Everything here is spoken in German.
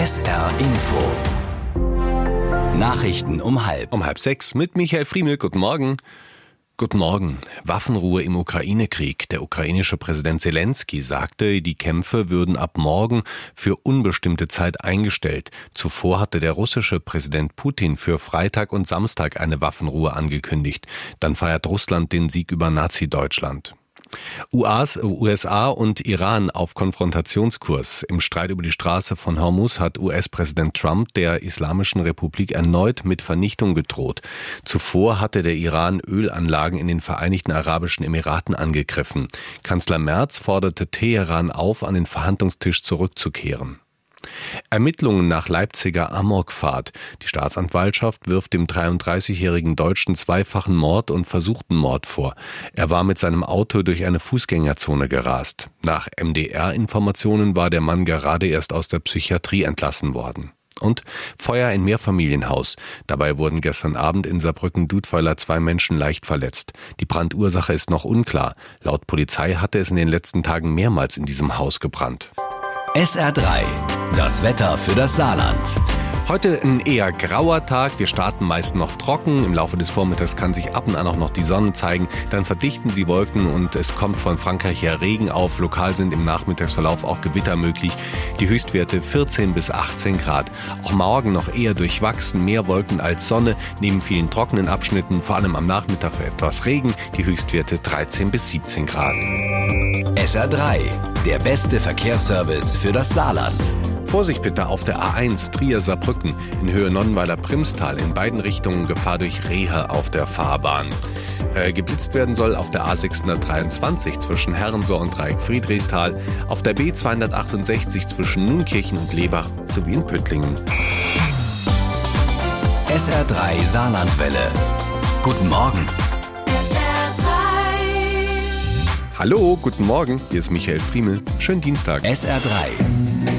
SR Info. Nachrichten um 5:30 mit Michael Friemel. Guten Morgen. Guten Morgen. Waffenruhe im Ukraine-Krieg. Der ukrainische Präsident Zelensky sagte, die Kämpfe würden ab morgen für unbestimmte Zeit eingestellt. Zuvor hatte der russische Präsident Putin für Freitag und Samstag eine Waffenruhe angekündigt. Dann feiert Russland den Sieg über Nazi-Deutschland. USA und Iran auf Konfrontationskurs. Im Streit über die Straße von Hormuz hat US-Präsident Trump der Islamischen Republik erneut mit Vernichtung gedroht. Zuvor hatte der Iran Ölanlagen in den Vereinigten Arabischen Emiraten angegriffen. Kanzler Merz forderte Teheran auf, an den Verhandlungstisch zurückzukehren. Ermittlungen nach Leipziger Amokfahrt. Die Staatsanwaltschaft wirft dem 33-jährigen Deutschen zweifachen Mord und versuchten Mord vor. Er war mit seinem Auto durch eine Fußgängerzone gerast. Nach MDR-Informationen war der Mann gerade erst aus der Psychiatrie entlassen worden. Und Feuer in Mehrfamilienhaus. Dabei wurden gestern Abend in Saarbrücken-Dudweiler 2 Menschen leicht verletzt. Die Brandursache ist noch unklar. Laut Polizei hatte es in den letzten Tagen mehrmals in diesem Haus gebrannt. SR3, das Wetter für das Saarland. Heute ein eher grauer Tag. Wir starten meist noch trocken. Im Laufe des Vormittags kann sich ab und an auch noch die Sonne zeigen. Dann verdichten sie Wolken und es kommt von Frankreich her Regen auf. Lokal sind im Nachmittagsverlauf auch Gewitter möglich. Die Höchstwerte 14 bis 18 Grad. Auch morgen noch eher durchwachsen. Mehr Wolken als Sonne. Neben vielen trockenen Abschnitten, vor allem am Nachmittag etwas Regen. Die Höchstwerte 13 bis 17 Grad. SR3, der beste Verkehrsservice für das Saarland. Vorsicht bitte auf der A1 Trier-Saarbrücken in Höhe Nonnenweiler-Primstal. In beiden Richtungen Gefahr durch Rehe auf der Fahrbahn. Geblitzt werden soll auf der A623 zwischen Herrensohr und Dreieck-Friedrichsthal, auf der B268 zwischen Nunkirchen und Lebach sowie in Püttlingen. SR3 Saarlandwelle. Guten Morgen. Hallo, guten Morgen. Hier ist Michael Friemel. Schönen Dienstag. SR3.